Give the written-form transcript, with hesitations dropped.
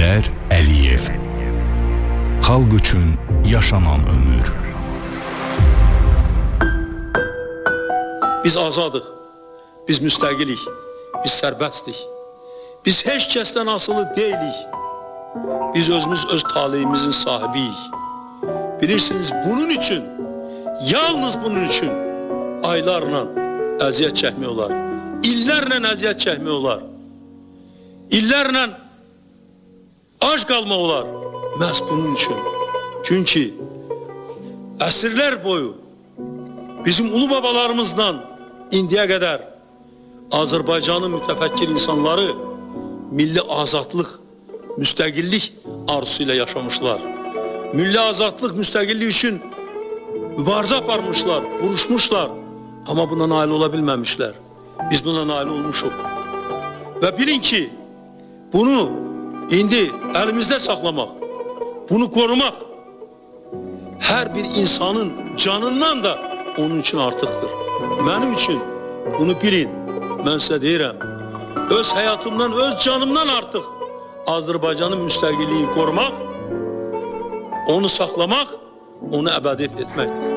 Heydər Əliyev. Xalq üçün yaşanan ömür. Biz azadıq, biz müstəqilik, biz sərbəstlik. Biz heç kəsdən asılı deyilik. Biz özümüz öz taleyimizin sahibiyik. Bilirsiniz, bunun üçün, yalnız bunun üçün aylarla əziyyət çəkmək olar. İllərlə əziyyət çəkmək olar. İllərlə ac qalmaq olar. Məhz bunun üçün. Çünki əsrlər boyu bizim ulu babalarımızdan indiyə qədər Azərbaycanın mütəfəkkir insanları milli azadlıq, müstəqillik arzusu ilə yaşamışlar. Milli azadlıq, müstəqillik üçün mübarizə aparmışlar, vuruşmuşlar. Amma buna nail ola bilməmişlər. Biz buna nail olmuşuq. Və bilin ki, bunu indi əlimizdə saxlamaq, bunu qorumaq hər bir insanın canından da onun üçün artıqdır. Mənim üçün bunu bilin, mən sizə deyirəm, öz həyatımdan, öz canımdan artıq Azərbaycanın müstəqilliyini qorumaq, onu saxlamaq, onu əbədi etməkdir.